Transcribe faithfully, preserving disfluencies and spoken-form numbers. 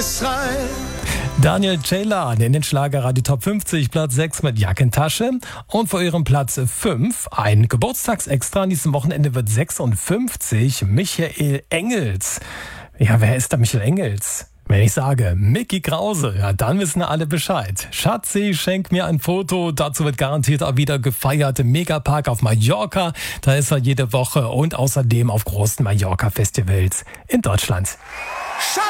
Geschrei. Daniel Ceylan in den Schlagerradio Top fünfzig, Platz sechs mit Jackentasche. Und vor ihrem Platz fünf ein Geburtstagsextra. An diesem Wochenende wird sechsundfünfzig, Michael Engels. Ja, wer ist da Michael Engels? Wenn ich sage Micky Krause, ja, dann wissen alle Bescheid. Schatzi, schenk mir ein Foto. Dazu wird garantiert auch wieder gefeiert im Megapark auf Mallorca. Da ist er jede Woche und außerdem auf großen Mallorca-Festivals in Deutschland. Schatz!